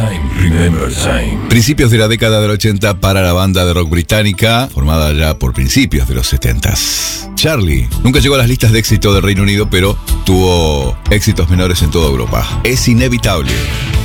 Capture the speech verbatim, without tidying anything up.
Time, remember time. Principios de la década del ochenta para la banda de rock británica, formada ya por principios de los setentas. Charlie nunca llegó a las listas de éxito del Reino Unido, pero tuvo éxitos menores en toda Europa. Es inevitable.